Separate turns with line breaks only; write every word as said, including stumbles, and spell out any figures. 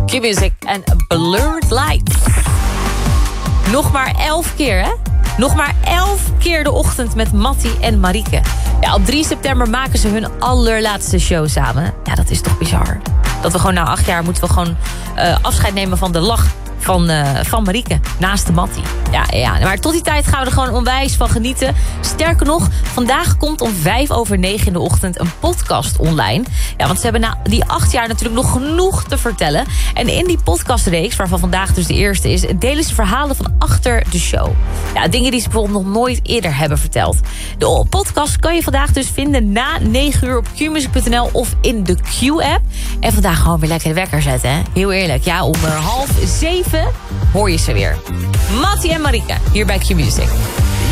Q-Music en Blurred Lights. Nog maar elf keer, hè? Nog maar elf keer de ochtend met Mattie en Marieke. Ja, op drie september maken ze hun allerlaatste show samen. Ja, dat is toch bizar. Dat we gewoon na acht jaar moeten we gewoon uh, afscheid nemen van de lach van, uh, van Marieke. Naast de Mattie. Ja, ja, maar tot die tijd gaan we er gewoon onwijs van genieten. Sterker nog, vandaag komt om vijf over negen in de ochtend een podcast online. Ja, want ze hebben na die acht jaar natuurlijk nog genoeg te vertellen. En in die podcastreeks, waarvan vandaag dus de eerste is, delen ze verhalen van achter de show. Ja, dingen die ze bijvoorbeeld nog nooit eerder hebben verteld. De podcast kan je vandaag dus vinden na negen uur op q music punt n l of in de Q-app. En vandaag gewoon weer lekker de wekker zetten, hè? Heel eerlijk. Ja, om half zeven hoor je ze weer. Mattie en Marieke, hier bij Q-Music.